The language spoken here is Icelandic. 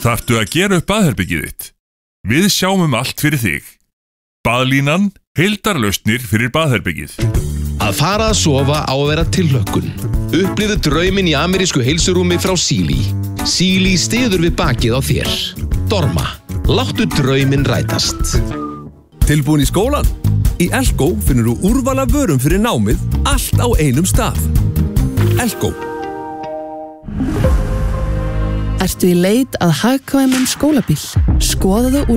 Þarftu að gera upp baðherbergið þitt? Við sjáum allt fyrir þig. Baðlínan, heildarlausnir fyrir baðherbergið. Að fara að sofa á að vera tilhlökkun. Upplifðu drauminn í amerísku heilsurúmi frá Sealy. Sealy styður við bakið á þér. Dorma. Láttu drauminn rætast. Tilbúin í skólan? Í Elko finnur þú úrval af vörum fyrir námið allt á einum stað. Elko. Ertu í leit að hagkvæmum skólabíl? Skoðaðu